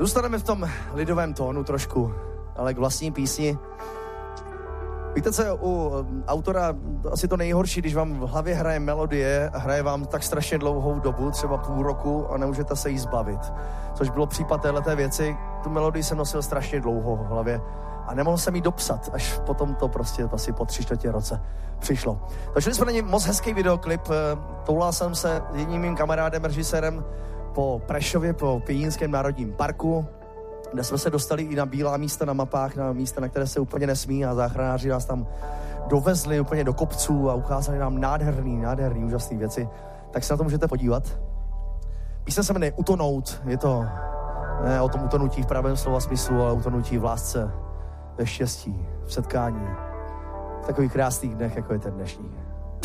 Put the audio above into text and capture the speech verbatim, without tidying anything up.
Zůstaneme v tom lidovém tónu trošku, ale k vlastní písni. Víte, co je u autora asi to nejhorší, když vám v hlavě hraje melodie a hraje vám tak strašně dlouhou dobu, třeba půl roku a nemůžete se jí zbavit. Což bylo případ téhleté věci, tu melodii jsem nosil strašně dlouho v hlavě a nemohl jsem jí dopsat, až potom to prostě asi po tři čtvrtě roce přišlo. Točili jsme na něj moc hezký videoklip, toulal jsem se s jedním mým kamarádem, režisérem po Prešově, po Pěnínském národním parku, kde jsme se dostali i na bílá místa na mapách, na místa, na které se úplně nesmí a záchranáři nás tam dovezli úplně do kopců a ukázali nám nádherný, nádherný, úžasný věci. Tak se na to můžete podívat. Písně se jmenuje Utonout, je to ne o tom utonutí v pravém slova smyslu, ale utonutí v lásce, ve štěstí, v setkání, v takových krásných dnech, jako je ten dnešní.